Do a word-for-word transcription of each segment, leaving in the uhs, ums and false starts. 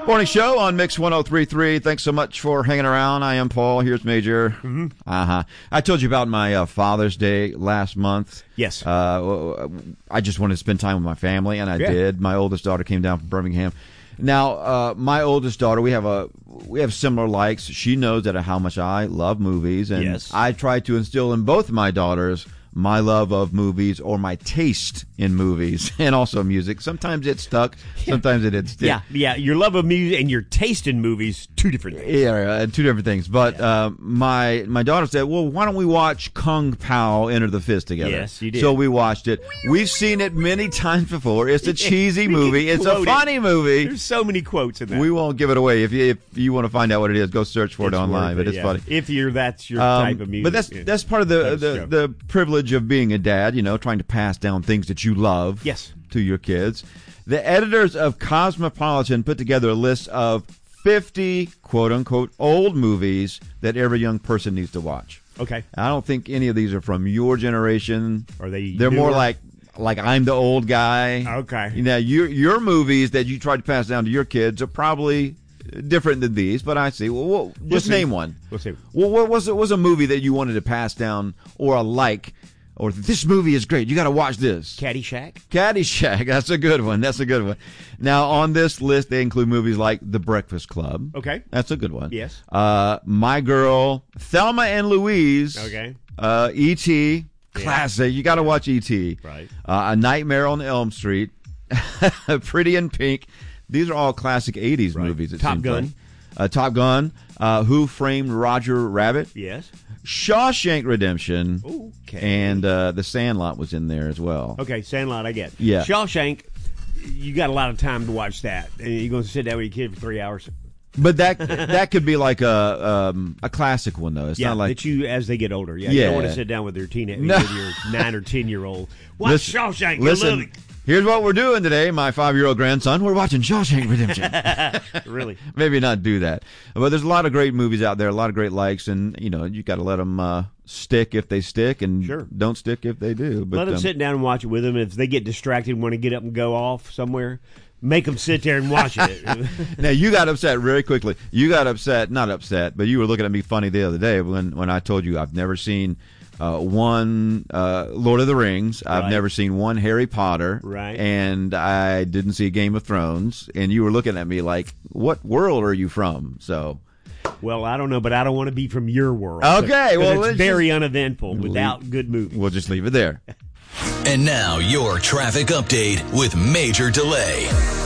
Morning show on Mix one oh three point three. Thanks so much for hanging around. I am Paul. Here's Major. Mm-hmm. Uh-huh. I told you about my uh, Father's Day last month. Yes. Uh, I just wanted to spend time with my family, and I yeah. did. My oldest daughter came down from Birmingham. Now, uh, my oldest daughter, we have a we have similar likes. She knows that how much I love movies, and yes. I try to instill in both of my daughters my love of movies or my taste in movies and also music. Sometimes it's stuck. Sometimes it didn't stick. Yeah, yeah. Your love of music and your taste in movies, two different things. Yeah, uh, two different things. But yeah. uh, my my daughter said, well, why don't we watch Kung Pao Enter the Fist together? Yes, you did. So we watched it. We've seen it many times before. It's a cheesy movie. It's a funny it. movie. There's so many quotes in that. We won't give it away. If you if you want to find out what it is, go search for it's it online. But it, it's yeah. funny. If you're that's your um, type of music. But that's yeah. that's part of the that's the, the privilege of being a dad. You know, trying to pass down things that you love yes. to your kids. The editors of Cosmopolitan put together a list of fifty quote-unquote old movies that every young person needs to watch. Okay. I don't think any of these are from your generation. Are they They're newer? more like like I'm the old guy. Okay. You know, your your movies that you try to pass down to your kids are probably different than these, but I see. Well, well just we'll see. name one. We'll see. Well, what was it was a movie that you wanted to pass down or a like? Or this movie is great. You got to watch this. Caddyshack? Caddyshack. That's a good one. That's a good one. Now, on this list, they include movies like The Breakfast Club. Okay. That's a good one. Yes. Uh, My Girl, Thelma and Louise. Okay. Uh, E T Classic. Yeah. You got to yeah. watch E T Right. Uh, A Nightmare on Elm Street. Pretty in Pink. These are all classic eighties right. movies. It Top Gun. Like. Uh, Top Gun. Uh, Who Framed Roger Rabbit? Yes. Shawshank Redemption, okay. and uh, The Sandlot was in there as well. Okay, Sandlot, I get. Yeah. Shawshank, you got a lot of time to watch that, and you're going to sit down with your kid for three hours. But that that could be like a um, a classic one though. It's yeah, not like that you as they get older. Yeah, yeah. you don't want to sit down with your teenage, no. with your nine or ten year old. Watch listen, Shawshank. Listen, love it. Here's what we're doing today. My five year old grandson, we're watching Shawshank Redemption. Really? Maybe not do that. But there's a lot of great movies out there, a lot of great likes, and you know you got to let them uh, stick if they stick, and sure. don't stick if they do. But let them um, sit down and watch it with them. If they get distracted and want to get up and go off somewhere, make them sit there and watch it. Now, you got upset very quickly. You got upset, not upset, but you were looking at me funny the other day when, when I told you I've never seen uh, one uh, Lord of the Rings. I've right. never seen one Harry Potter. Right. And I didn't see Game of Thrones. And you were looking at me like, what world are you from? So... Well, I don't know, but I don't want to be from your world. Okay, so, well, it's very just, uneventful without leave, good movies. We'll just leave it there. And now, your traffic update with Major Delay.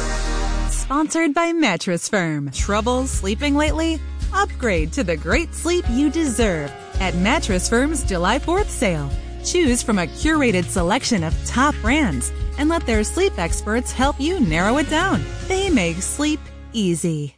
Sponsored by Mattress Firm. Trouble sleeping lately? Upgrade to the great sleep you deserve at Mattress Firm's July fourth sale. Choose from a curated selection of top brands and let their sleep experts help you narrow it down. They make sleep easy.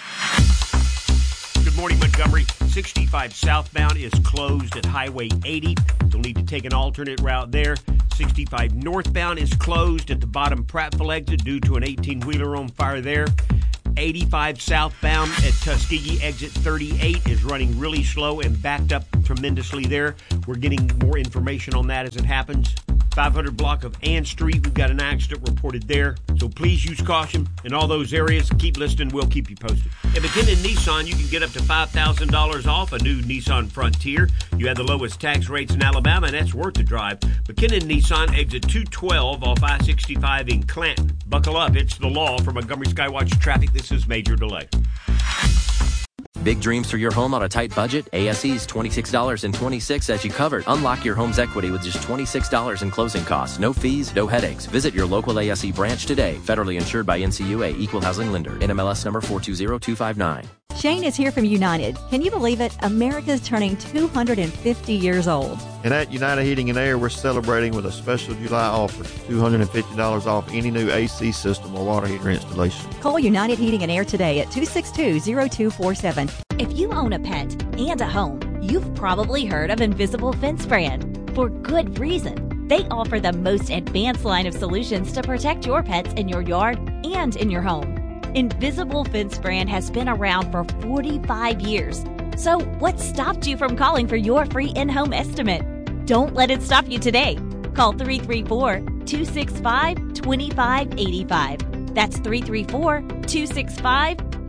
Good morning, Montgomery. sixty-five southbound is closed at Highway eighty. You'll need to take an alternate route there. sixty-five northbound is closed at the bottom Prattville exit due to an eighteen-wheeler on fire there. eighty-five southbound at Tuskegee exit thirty-eight is running really slow and backed up tremendously there. We're getting more information on that as it happens. five hundred block of Ann Street, we've got an accident reported there. So please use caution in all those areas. Keep listening. We'll keep you posted. At McKinnon Nissan, you can get up to five thousand dollars off a new Nissan Frontier. You have the lowest tax rates in Alabama, and that's worth the drive. McKinnon Nissan, exit two twelve off I sixty-five in Clanton. Buckle up. It's the law. For Montgomery Skywatch Traffic, this is Major Delay. Big dreams for your home on a tight budget? A S E's twenty-six dollars and twenty-six cents as you covered. Unlock your home's equity with just twenty-six dollars in closing costs. No fees, no headaches. Visit your local A S E branch today. Federally insured by N C U A, Equal Housing Lender. N M L S number four two zero two five nine. Shane is here from United. Can you believe it? America's turning two hundred fifty years old. And at United Heating and Air, we're celebrating with a special July offer. two hundred fifty dollars off any new A C system or water heater installation. Call United Heating and Air today at two six two, zero two four seven. If you own a pet and a home, you've probably heard of Invisible Fence Brand. For good reason. They offer the most advanced line of solutions to protect your pets in your yard and in your home. Invisible Fence Brand has been around for forty-five years. So what stopped you from calling for your free in-home estimate? Don't let it stop you today. Call three three four, two six five, two five eight five. That's three three four, two six five,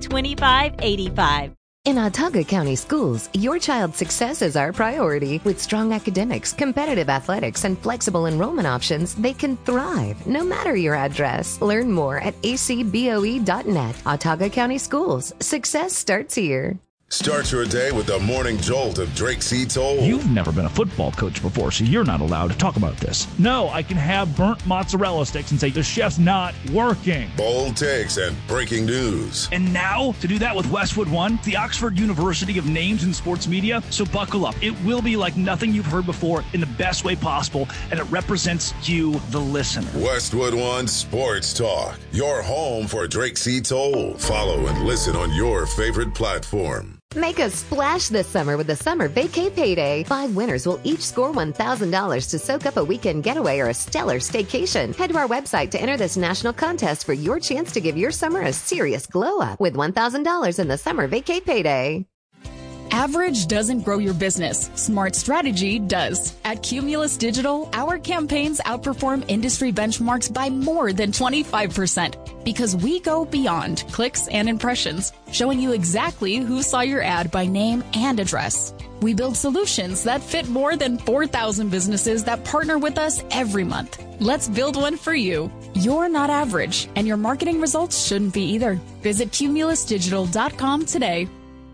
twenty-five eighty-five. In Autauga County Schools, your child's success is our priority. With strong academics, competitive athletics, and flexible enrollment options, they can thrive no matter your address. Learn more at a c b o e dot net. Autauga County Schools. Success starts here. Start your day with the morning jolt of Drake C. Toll. You've never been a football coach before, so you're not allowed to talk about this. No, I can have burnt mozzarella sticks and say the chef's not working. Bold takes and breaking news. And now, to do that with Westwood One, the Oxford University of names in sports media. So buckle up. It will be like nothing you've heard before in the best way possible, and it represents you, the listener. Westwood One Sports Talk, your home for Drake C. Toll. Follow and listen on your favorite platform. Make a splash this summer with the Summer Vacay Payday. Five winners will each score one thousand dollars to soak up a weekend getaway or a stellar staycation. Head to our website to enter this national contest for your chance to give your summer a serious glow up with one thousand dollars in the Summer Vacay Payday. Average doesn't grow your business. Smart strategy does. At Cumulus Digital, our campaigns outperform industry benchmarks by more than twenty-five percent because we go beyond clicks and impressions, showing you exactly who saw your ad by name and address. We build solutions that fit more than four thousand businesses that partner with us every month. Let's build one for you. You're not average, and your marketing results shouldn't be either. Visit cumulus digital dot com today.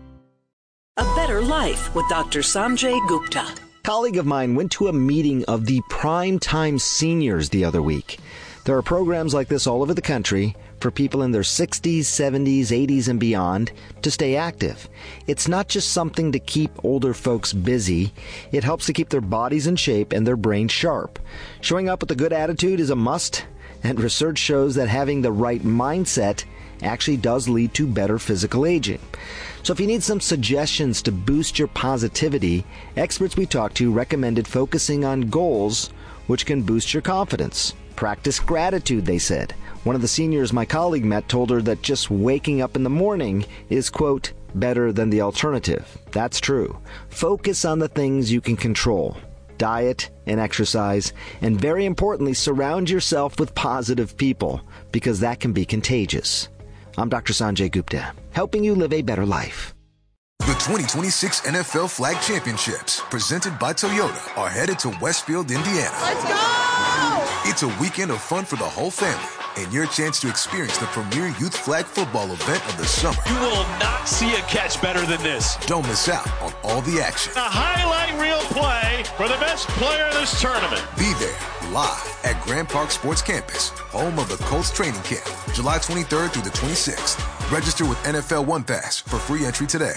A Better Life with Doctor Sanjay Gupta. A colleague of mine went to a meeting of the Prime Time Seniors the other week. There are programs like this all over the country for people in their sixties, seventies, eighties, and beyond to stay active. It's not just something to keep older folks busy. It helps to keep their bodies in shape and their brains sharp. Showing up with a good attitude is a must, and research shows that having the right mindset actually does lead to better physical aging. So if you need some suggestions to boost your positivity, experts we talked to recommended focusing on goals which can boost your confidence. Practice gratitude, they said. One of the seniors my colleague met told her that just waking up in the morning is, quote, better than the alternative. That's true. Focus on the things you can control. Diet and exercise, and very importantly, surround yourself with positive people, because that can be contagious. I'm Doctor Sanjay Gupta, helping you live a better life. The twenty twenty-six N F L Flag Championships, presented by Toyota, are headed to Westfield, Indiana. Let's go! It's a weekend of fun for the whole family, and your chance to experience the premier youth flag football event of the summer. You will not see a catch better than this. Don't miss out on all the action. A highlight reel play for the best player in this tournament. Be there live at Grand Park Sports Campus, home of the Colts training camp, July twenty-third through the twenty-sixth. Register with N F L One Pass for free entry today.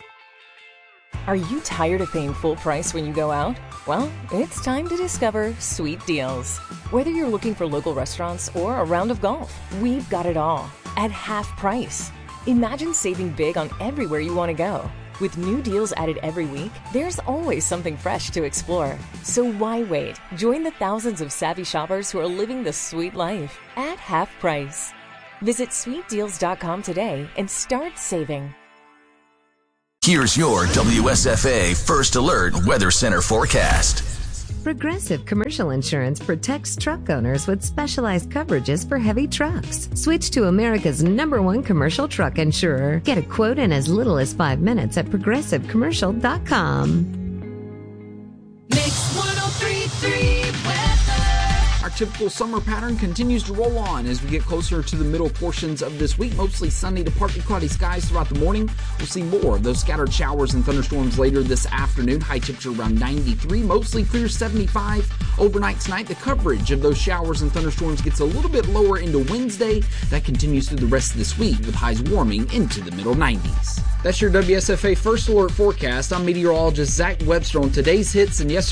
Are you tired of paying full price when you go out? Well, it's time to discover Sweet Deals. Whether you're looking for local restaurants or a round of golf, we've got it all at half price. Imagine saving big on everywhere you want to go. With new deals added every week, there's always something fresh to explore. So why wait? Join the thousands of savvy shoppers who are living the sweet life at half price. Visit sweet deals dot com today and start saving. Here's your W S F A First Alert Weather Center forecast. Progressive Commercial Insurance protects truck owners with specialized coverages for heavy trucks. Switch to America's number one commercial truck insurer. Get a quote in as little as five minutes at progressive commercial dot com. Mix one oh three point three weather. Our typical summer pattern continues to roll on as we get closer to the middle portions of this week. Mostly sunny to partly cloudy skies throughout the morning. We'll see more of those scattered showers and thunderstorms later this afternoon. High temperature around ninety-three, mostly clear seventy-five. Overnight tonight, the coverage of those showers and thunderstorms gets a little bit lower into Wednesday. That continues through the rest of this week with highs warming into the middle nineties. That's your W S F A First Alert forecast. I'm meteorologist Zach Webster on today's hits and yesterday.